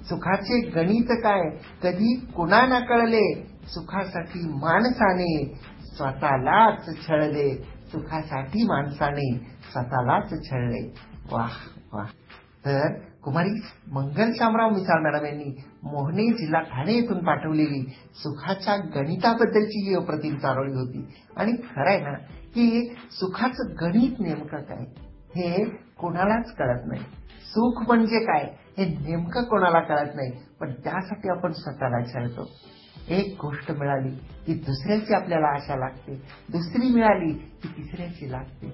सुखाचे गणित काय कधी कुणा ना कळले, सुखासाठी माणसाने स्वतःलाच छळले, सुखासाठी माणसाने स्वतःलाच छळले. वाह वाह. तर कुमारी मंगल शामराव मिसाळ मॅडम यांनी मोहने जिल्हा ठाणे येथून पाठवलेली सुखाच्या गणिताबद्दलची ही अप्रतिम चारोळी होती. आणि खरं आहे ना की सुखाचं गणित नेमकं काय हे कोणालाच कळत नाही. सुख म्हणजे काय हे नेमकं कोणाला कळत नाही, पण त्यासाठी आपण स्वतःला छळतो. एक गोष्ट मिळाली की दुसऱ्याची आपल्याला आशा लागते, दुसरी मिळाली की तिसऱ्याची लागते.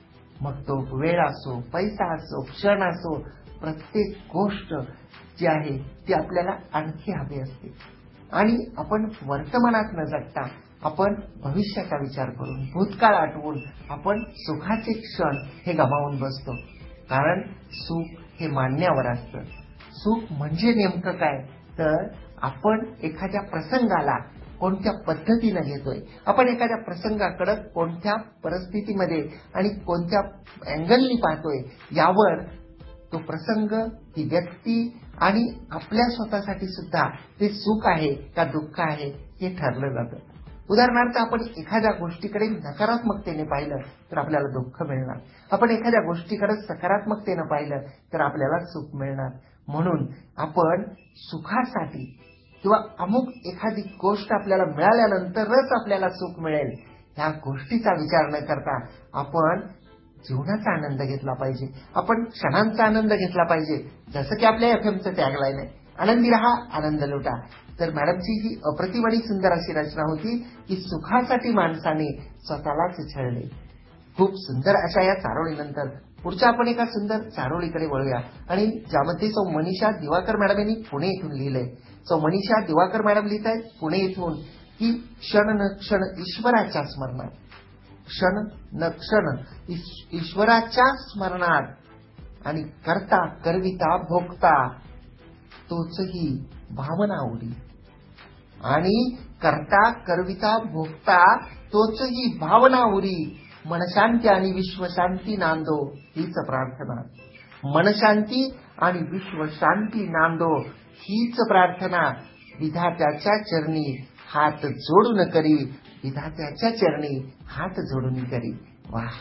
मग तो वेळ असो, पैसा असो, क्षण असो, प्रत्येक गोष्ट जी आहे ती आपल्याला आणखी हवी असते. आणि आपण वर्तमानात न जगता आपण भविष्याचा विचार करून, भूतकाळ आठवून आपण सुखाचे क्षण हे गमावून बसतो. कारण सुख हे मानण्यावर असतं. सुख म्हणजे नेमकं काय तर आपण एखाद्या प्रसंगाला कोणत्या पद्धतीने घेतोय, आपण एखाद्या प्रसंगाकडे कोणत्या परिस्थितीमध्ये आणि कोणत्या अँगलनी पाहतोय, यावर तो प्रसंग, ती व्यक्ती आणि आपल्या स्वतःसाठी सुद्धा ते सुख आहे का दुःख आहे हे ठरलं जातं. उदाहरणार्थ आपण एखाद्या गोष्टीकडे नकारात्मकतेने पाहिलं तर आपल्याला दुःख मिळणार, आपण एखाद्या गोष्टीकडे सकारात्मकतेने पाहिलं तर आपल्याला सुख मिळणार. म्हणून आपण सुखासाठी किंवा अमुक एखादी गोष्ट आपल्याला मिळाल्यानंतरच आपल्याला सुख मिळेल ह्या गोष्टीचा विचार न करता आपण जीवनाचा आनंद घेतला पाहिजे, आपण क्षणांचा आनंद घेतला पाहिजे. जसं की आपल्या एफएमचं टॅगलाईन आहे, आनंदी रहा आनंद लुटा. तर मॅडमची ही अप्रतिम आणि सुंदर अशी रचना होती की सुखासाठी माणसाने स्वतःलाच छळले. खूप सुंदर अशा या चारोळीनंतर पुढच्या आपण एका सुंदर चारोळीकडे वळूया, आणि ज्यामध्ये सौ मनीषा दिवाकर मॅडम यांनी पुणे येथून लिहिलंय. सौ मनीषा दिवाकर मॅडम लिहित आहेत पुणे येथून की क्षण न क्षण ईश्वराच्या स्मरणात, क्षण न क्षण ईश्वराच्या स्मरणात, आणि करता करविता भोगता तोचही भावना उरी, आणि करता करविता भोगता तोचही भावना उरी, मनशांती आणि विश्वशांती नांदो हीच प्रार्थना. मनशांती आणि विश्वशांती नांदो हीच प्रार्थना, विधात्याच्या चरणी हात जोडून करी, विधात्याच्या चरणी हात जोडून करी. वाह.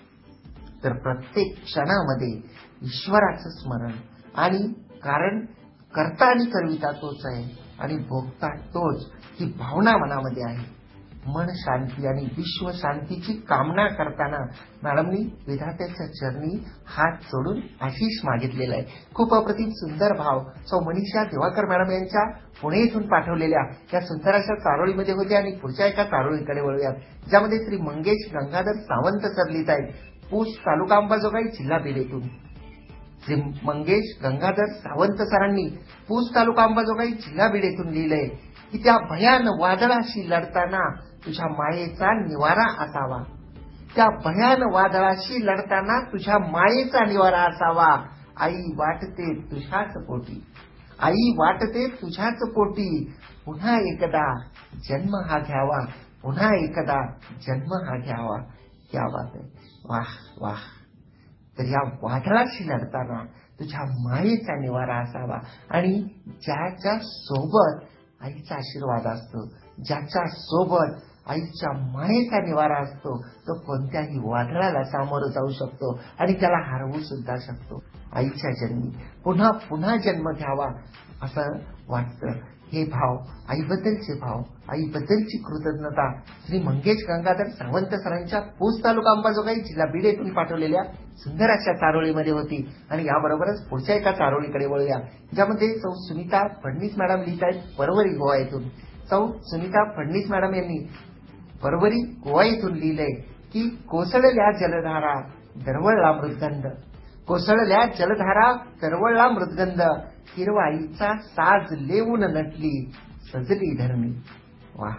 तर प्रत्येक क्षणामध्ये ईश्वराचं स्मरण, आणि कारण करता आणि करविता तोच आहे आणि भोगता तोच, ही भावना मनामध्ये आहे. मन शांती आणि विश्व शांतीची कामना करताना मॅडमनी विधात्याच्या चरणी हात जोडून आशीष मागितलेला आहे. खूप अप्रतिम सुंदर भाव सौ मनीषा दिवाकर मॅडम यांच्या पुणे येथून पाठवलेल्या या सुंदर अशा चारोळीमध्ये होते. आणि पुढच्या एका चारोळीकडे वळूयात, ज्यामध्ये श्री मंगेश गंगाधर सावंत सर लिहित आहेत पूस तालुका अंबाजोगाई जिल्हा बीड येथून. श्री मंगेश गंगाधर सावंत सरांनी पूस तालुका अंबाजोगाई जिल्हा बीड येथून लिहिलंय की त्या भयान वादळाशी लढताना तुझ्या मायेचा निवारा असावा, त्या भयान वादळाशी लढताना तुझ्या मायेचा निवारा असावा. आई वाटते तुझ्याच पोटी, आई वाटते तुझ्याच पोटी, पुन्हा एकदा जन्म हा घ्यावा, पुन्हा एकदा जन्म हा घ्यावा. क्या बात आहे. वाह वाह. तर या वादळाशी लढताना तुझ्या मायेचा निवारा असावा, आणि ज्याच्या सोबत आईचा आशीर्वाद असतो, ज्याच्या सोबत आईच्या मायेचा निवारा असतो, तो कोणत्याही वादळाला सामोरं जाऊ शकतो आणि त्याला हरवू सुद्धा शकतो. आईच्या जन्मी पुन्हा पुन्हा जन्म घ्यावा असं वाटतं. हे भाव, आईबद्दलचे भाव, आईबद्दलची कृतज्ञता श्री मंगेश गंगाधर सावंत सरांच्या पूस तालुका अंबाजोगाई जिल्हा बीड येथून पाठवलेल्या सुंदर अशा चारोळीमध्ये होती. आणि याबरोबरच पुढच्या एका चारोळीकडे वळूया, ज्यामध्ये सौ सुनीता फडणीस मॅडम लिहित आहेत परवरी गोवा येथून. सौ सुनीता फडणीस मॅडम यांनी परवरी गोवा येथून लिहिलंय की कोसळल्या जलधारा दरवळला मृदगंध, कोसळल्या जलधारा दरवळला मृदगंध, हिरवाईचा साज लेवून नटली सजली धरणी. वाह.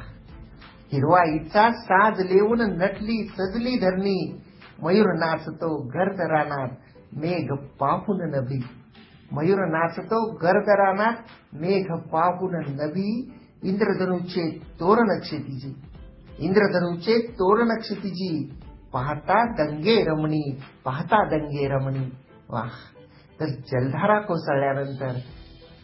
हिरवाईचा साज लेवून नटली सजली धरणी, मयूर नाचतो गर्द रानात मेघ पाहून नभी, मयूर नाचतो गर्द रानात मेघ पाहून नभी, इंद्रधनुचे तोरण क्षितिजी, इंद्रधनुचे तोरण क्षितिजी, पाहता दंगे रमणी, पाहता दंगे रमणी. वाह. तर जलधारा कोसळल्यानंतर